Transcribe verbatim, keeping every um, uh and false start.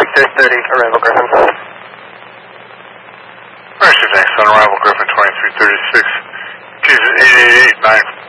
twenty-six thirty, arrival Griffin. Mercy, thanks on arrival Griffin twenty-three thirty-six. Please eight eight eight nine